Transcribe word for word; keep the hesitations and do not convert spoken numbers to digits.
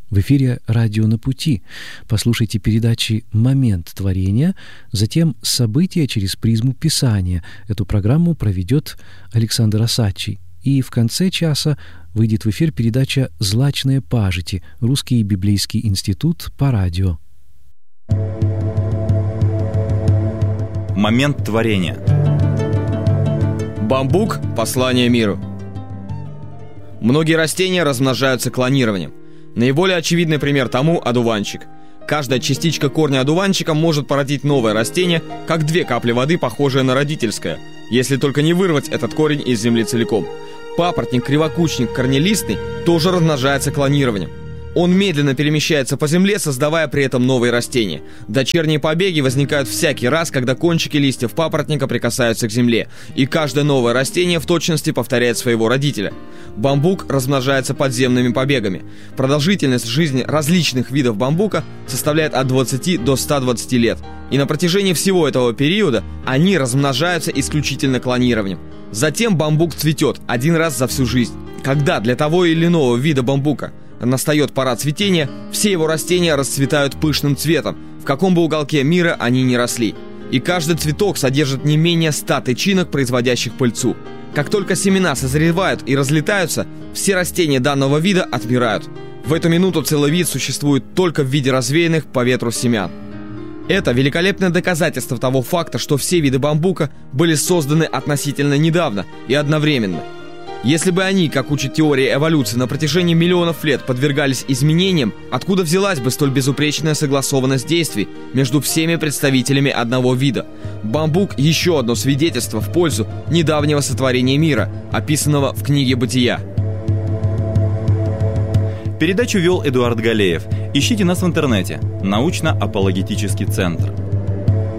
В эфире «Радио на пути». Послушайте передачи «Момент творения», затем «События через призму Писания». Эту программу проведет Александр Осадчий. И в конце часа выйдет в эфир передача «Злачные пажити», Русский библейский институт по радио. Момент творения. Бамбук – послание миру. Многие растения размножаются клонированием. Наиболее очевидный пример тому – одуванчик. Каждая частичка корня одуванчика может породить новое растение, как две капли воды, похожие на родительское, если только не вырвать этот корень из земли целиком. Папоротник, кривокучник, корнелистный тоже размножается клонированием. Он медленно перемещается по земле, создавая при этом новые растения. Дочерние побеги возникают всякий раз, когда кончики листьев папоротника прикасаются к земле, и каждое новое растение в точности повторяет своего родителя. Бамбук размножается подземными побегами. Продолжительность жизни различных видов бамбука составляет от двадцати до ста двадцати лет, и на протяжении всего этого периода они размножаются исключительно клонированием. Затем бамбук цветет один раз за всю жизнь. Когда для того или иного вида бамбука настает пора цветения, все его растения расцветают пышным цветом, в каком бы уголке мира они ни росли. И каждый цветок содержит не менее ста тычинок, производящих пыльцу. Как только семена созревают и разлетаются, все растения данного вида отмирают. В эту минуту целый вид существует только в виде развеянных по ветру семян. Это великолепное доказательство того факта, что все виды бамбука были созданы относительно недавно и одновременно. Если бы они, как учит теория эволюции, на протяжении миллионов лет подвергались изменениям, откуда взялась бы столь безупречная согласованность действий между всеми представителями одного вида? Бамбук – еще одно свидетельство в пользу недавнего сотворения мира, описанного в книге «Бытия». Передачу вел Эдуард Галеев. Ищите нас в интернете. Научно-апологетический центр.